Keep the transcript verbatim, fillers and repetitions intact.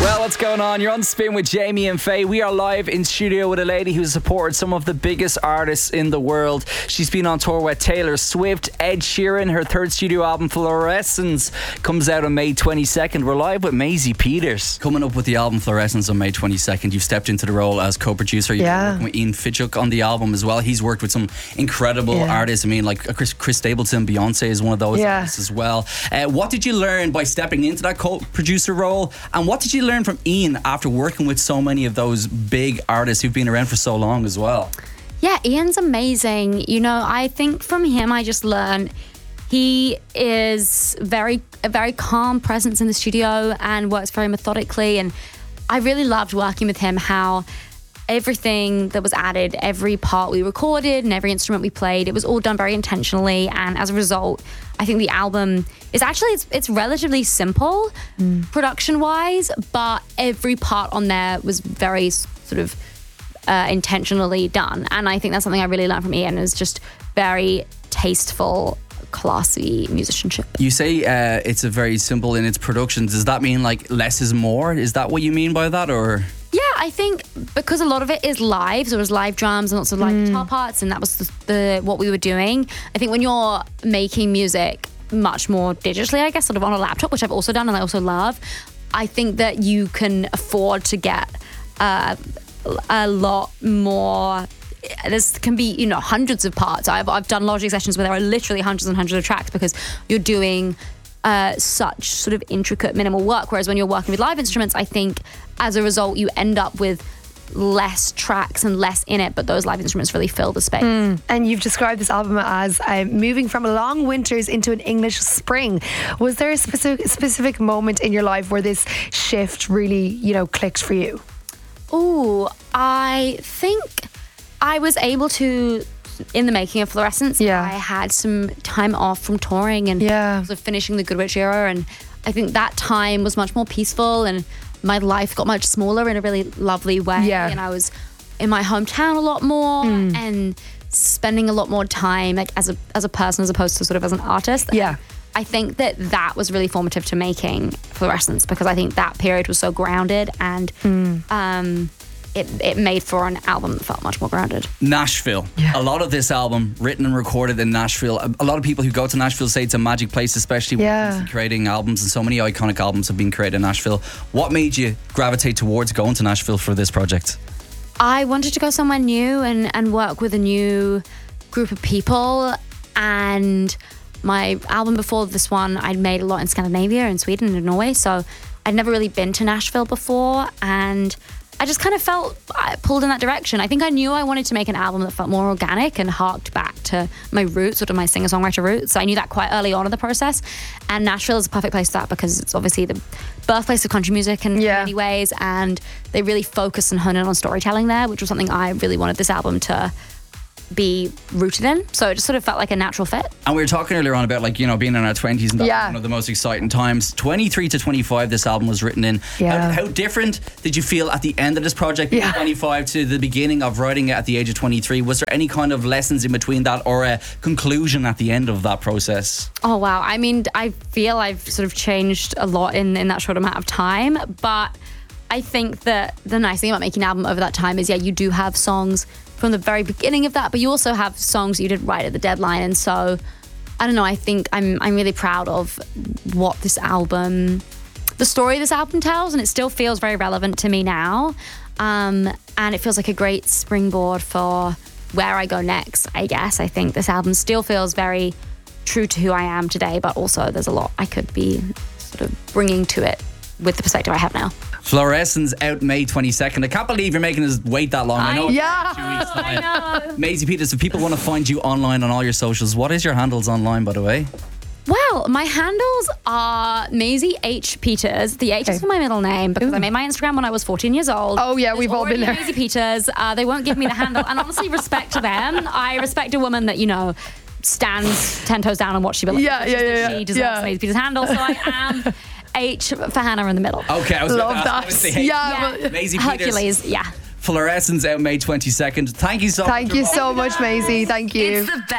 Well, what's going on? You're on Spin with Jamie and Faye. We are live in studio with a lady who's supported some of the biggest artists in the world. She's been on tour with Taylor Swift, Ed Sheeran. Her third studio album, Fluorescence, comes out on May twenty-second. We're live with Maisie Peters. Coming up with the album Fluorescence on May twenty-second, you've stepped into the role as co-producer. You've Yeah. been working with Ian Fitchuk on the album as well. He's worked with some incredible Yeah. artists. I mean, like Chris, Chris Stapleton, Beyonce is one of those Yeah. artists as well. Uh, what did you learn by stepping into that co-producer role? And what did you learn from Ian after working with so many of those big artists who've been around for so long as well? Yeah, Ian's amazing. You know, I think from him I just learned he is very a very calm presence in the studio and works very methodically, and I really loved working with him. How everything that was added, every part we recorded and every instrument we played, it was all done very intentionally, and as a result I think the album is actually it's, it's relatively simple mm. production wise, but every part on there was very sort of uh, intentionally done, and I think that's something I really learned from Ian, is just very tasteful, classy musicianship. You say uh, it's a very simple in its production. Does that mean like less is more? Is that what you mean by that, or? Yeah, I think because a lot of it is live, so it was live drums and lots of live mm. guitar parts, and that was the, the what we were doing. I think when you're making music much more digitally, I guess, sort of on a laptop, which I've also done and I also love, I think that you can afford to get uh, a lot more. This can be, you know, hundreds of parts. I've, I've done Logic sessions where there are literally hundreds and hundreds of tracks because you're doing uh, such sort of intricate minimal work. Whereas when you're working with live instruments, I think as a result you end up with less tracks and less in it, but those live instruments really fill the space. Mm. And you've described this album as um, moving from long winters into an English spring. Was there a specific, specific moment in your life where this shift really, you know, clicked for you? Oh, I think I was able to, in the making of Fluorescence, yeah. I had some time off from touring and yeah. sort of finishing the Goodrich era, and I think that time was much more peaceful and my life got much smaller in a really lovely way. Yeah. And I was in my hometown a lot more mm. and spending a lot more time like as a as a person as opposed to sort of as an artist. Yeah. I think that that was really formative to making Fluorescence, because I think that period was so grounded, and mm. um, it, it made for an album that felt much more grounded. Nashville. Yeah. A lot of this album written and recorded in Nashville. A, a lot of people who go to Nashville say it's a magic place, especially when yeah. it comes to creating albums, and so many iconic albums have been created in Nashville. What made you gravitate towards going to Nashville for this project? I wanted to go somewhere new and, and work with a new group of people, and my album before this one I'd made a lot in Scandinavia and Sweden and Norway, so I'd never really been to Nashville before, and I just kind of felt pulled in that direction. I think I knew I wanted to make an album that felt more organic and harked back to my roots, sort of my singer-songwriter roots. So I knew that quite early on in the process, and Nashville is a perfect place for that because it's obviously the birthplace of country music in yeah. many ways, and they really focus and hone in on storytelling there, which was something I really wanted this album to be rooted in, so it just sort of felt like a natural fit. And we were talking earlier on about, like, you know, being in our twenties and that yeah. was one of the most exciting times. twenty-three to twenty-five this album was written in. Yeah. How, how different did you feel at the end of this project, yeah. twenty-five, to the beginning of writing it at the age of twenty-three? Was there any kind of lessons in between that, or a conclusion at the end of that process? Oh wow, I mean, I feel I've sort of changed a lot in, in that short amount of time, but I think that the nice thing about making an album over that time is, yeah, you do have songs from the very beginning of that, but you also have songs you did right at the deadline. And so I don't know, I think I'm I'm really proud of what this album, the story this album tells, and it still feels very relevant to me now, um, and it feels like a great springboard for where I go next, I guess. I think this album still feels very true to who I am today, but also there's a lot I could be sort of bringing to it with the perspective I have now. Fluorescence out May twenty-second. I can't believe you're making us wait that long. I, I know. Yeah. Two weeks time. I know. Maisie Peters, if people want to find you online on all your socials, what is your handles online, by the way? Well, my handles are Maisie H Peters. The H okay. is for my middle name because Ooh. I made my Instagram when I was fourteen years old. Oh yeah, There's we've all been there. Maisie Peters. Uh, they won't give me the handle, and honestly, respect to them. I respect a woman that, you know, stands ten toes down and what she believes. Yeah, yeah, yeah, yeah. She deserves yeah. Maisie Peters' handle, so I am H for Hannah in the middle. Okay, I was love that. that. Obviously, yeah, yeah. Maisie Peters. Hercules, yeah. Fluorescence out May twenty-second. Thank you so Thank much. you so much, Maisie. Thank you. It's the best.